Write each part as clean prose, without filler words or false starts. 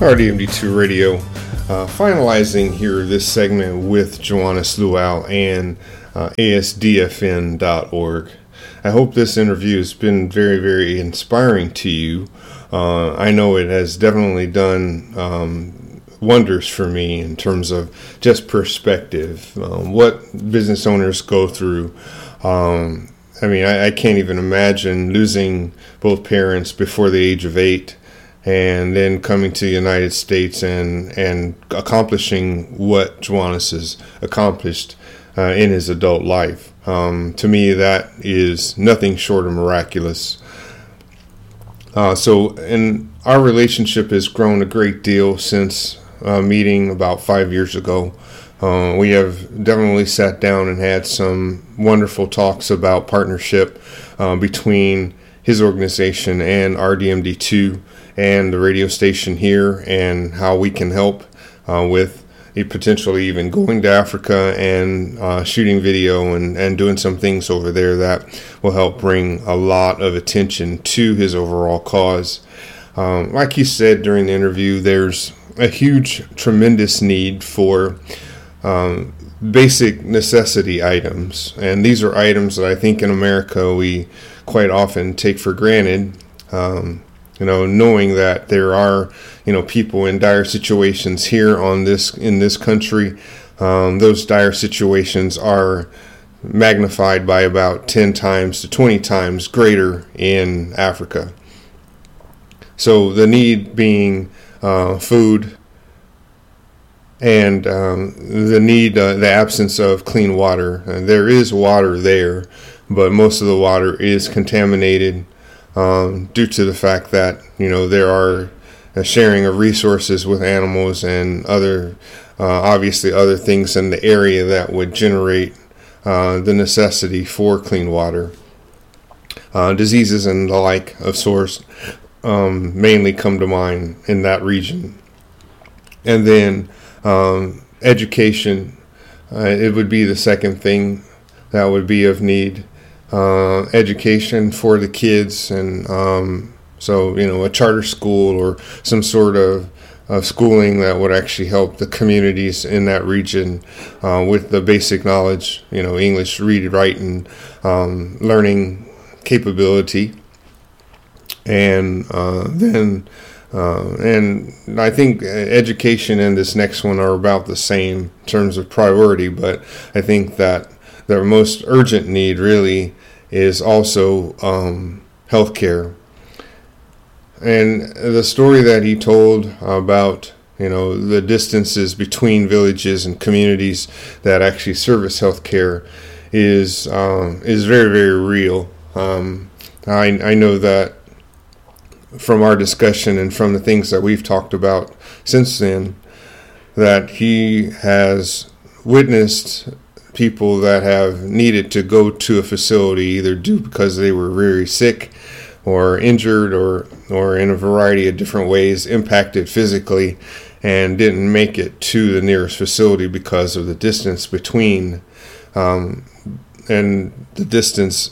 RDMD2 Radio, finalizing here this segment with Johannes Luau and ASDFN.org. I hope this interview has been very, very inspiring to you. I know it has definitely done wonders for me in terms of just perspective, what business owners go through. I can't even imagine losing both parents before the age of 8 and then coming to the United States and accomplishing what Johannes has accomplished in his adult life. To me, that is nothing short of miraculous. And our relationship has grown a great deal since meeting about 5 years ago. We have definitely sat down and had some wonderful talks about partnership between his organization and RDMD2 and the radio station here, and how we can help with potentially even going to Africa and shooting video and doing some things over there that will help bring a lot of attention to his overall cause. Like he said during the interview, there's a huge, tremendous need for basic necessity items, and these are items that I think in America we quite often take for granted. Knowing that there are, people in dire situations here in this country, those dire situations are magnified by about 10 times to 20 times greater in Africa. So the need being food, and the need, the absence of clean water. There is water there, but most of the water is contaminated due to the fact that there are a sharing of resources with animals and obviously other things in the area that would generate the necessity for clean water. Diseases and the like of sorts mainly come to mind in that region. And then education, it would be the second thing that would be of need. Education for the kids, and a charter school or some sort of schooling that would actually help the communities in that region with the basic knowledge, English, read, write, and learning capability. And I think education and this next one are about the same in terms of priority, but I think that their most urgent need really is also healthcare. And the story that he told about, the distances between villages and communities that actually service healthcare is very, very real. I know that from our discussion and from the things that we've talked about since then, that he has witnessed people that have needed to go to a facility either due because they were very sick or injured or in a variety of different ways impacted physically and didn't make it to the nearest facility because of the distance between and the distance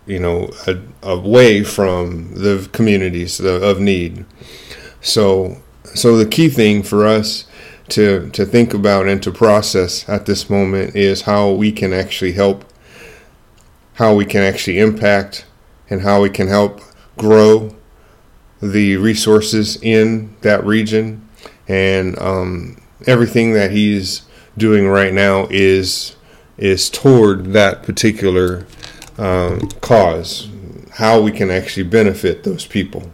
away from the communities of need. So the key thing for us to think about and to process at this moment is how we can actually help, how we can actually impact, and how we can help grow the resources in that region. And everything that he's doing right now is toward that particular cause, how we can actually benefit those people.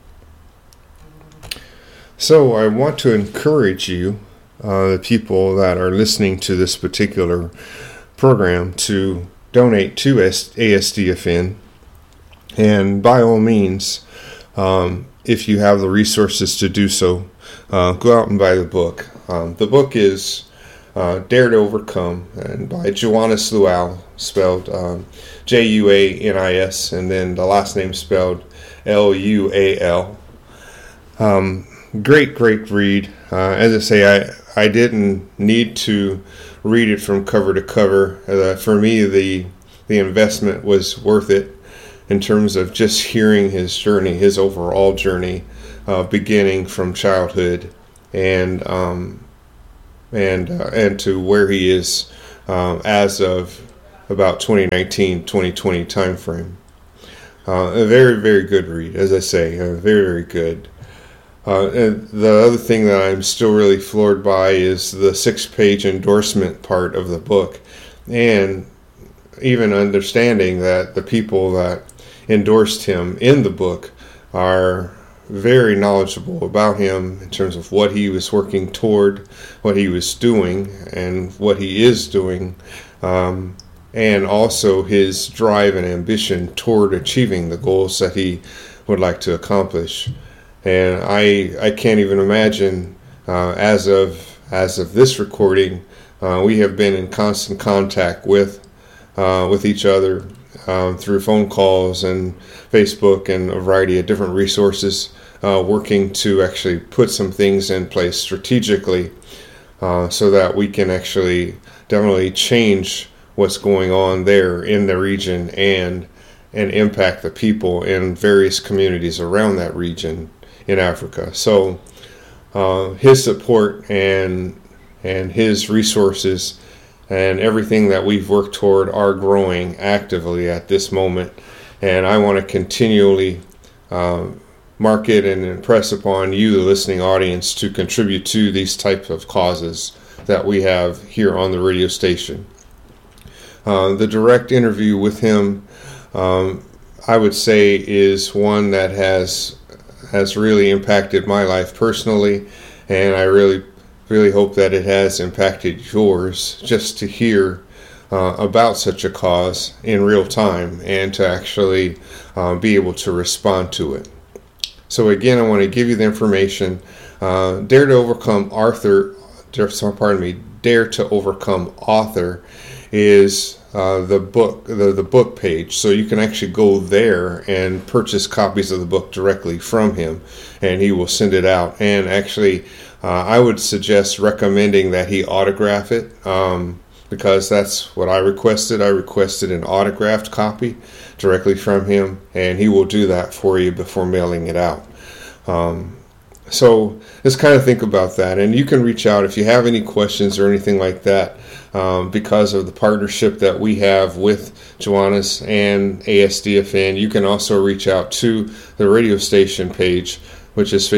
So I want to encourage you, the people that are listening to this particular program, to donate to ASDFN. And by all means, if you have the resources to do so, go out and buy the book. The book is Dare to Overcome, and by Johannes Luau, spelled Juanis, and then the last name spelled Lual. Great read. As I say, I didn't need to read it from cover to cover. For me, the investment was worth it in terms of just hearing his journey, his overall journey, beginning from childhood and to where he is as of about 2019-2020 time frame. A very, very good read, as I say, very, very good. And the other thing that I'm still really floored by is the 6-page endorsement part of the book, and even understanding that the people that endorsed him in the book are very knowledgeable about him in terms of what he was working toward, what he was doing, and what he is doing, and also his drive and ambition toward achieving the goals that he would like to accomplish. And I can't even imagine, as of this recording, we have been in constant contact with each other through phone calls and Facebook and a variety of different resources, working to actually put some things in place strategically, so that we can actually definitely change what's going on there in the region and impact the people in various communities around that region in Africa. So his support and his resources and everything that we've worked toward are growing actively at this moment. And I want to continually market and impress upon you, the listening audience, to contribute to these types of causes that we have here on the radio station. The direct interview with him, I would say, is one that has really impacted my life personally, and I really hope that it has impacted yours, just to hear about such a cause in real time and to actually be able to respond to it. So again, I want to give you the information. Dare to Overcome Author is the book page, so you can actually go there and purchase copies of the book directly from him, and he will send it out. And actually, I would suggest recommending that he autograph it, because that's what I requested. I requested an autographed copy directly from him, and he will do that for you before mailing it out. So just kind of think about that, and you can reach out if you have any questions or anything like that, because of the partnership that we have with Joannes and ASDFN. You can also reach out to the radio station page, which is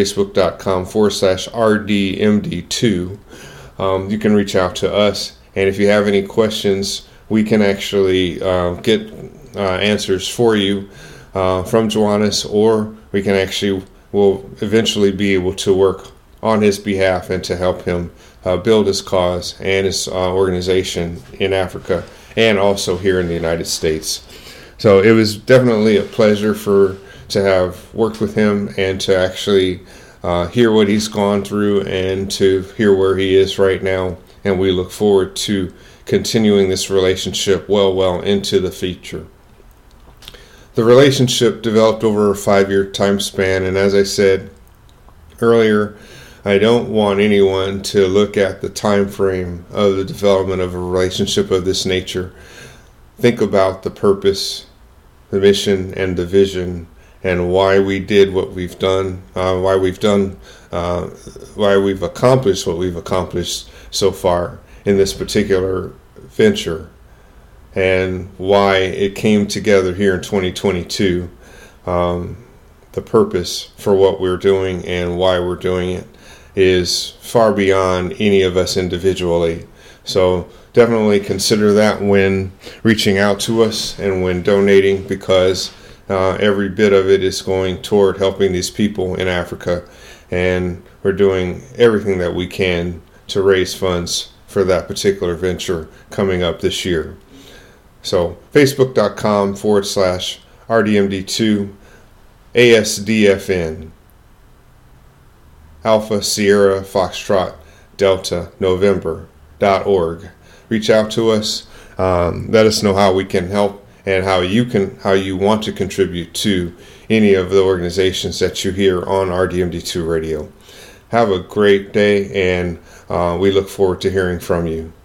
facebook.com/RDMD2. You can reach out to us, and if you have any questions, we can actually get answers for you from Joannes, or we can actually will eventually be able to work on his behalf and to help him build his cause and his organization in Africa and also here in the United States. So it was definitely a pleasure to have worked with him and to actually hear what he's gone through and to hear where he is right now. And we look forward to continuing this relationship well into the future. The relationship developed over a 5-year time span, and as I said earlier, I don't want anyone to look at the time frame of the development of a relationship of this nature. Think about the purpose, the mission, and the vision, and why we did what we've done, why we've accomplished what we've accomplished so far in this particular venture, and why it came together here in 2022, the purpose for what we're doing and why we're doing it is far beyond any of us individually. So definitely consider that when reaching out to us and when donating, because every bit of it is going toward helping these people in Africa, and we're doing everything that we can to raise funds for that particular venture coming up this year. So facebook.com/RDMD2 ASDFN Alpha Sierra Foxtrot Delta November.org. Reach out to us. Let us know how we can help and how you want to contribute to any of the organizations that you hear on RDMD2 Radio. Have a great day, and we look forward to hearing from you.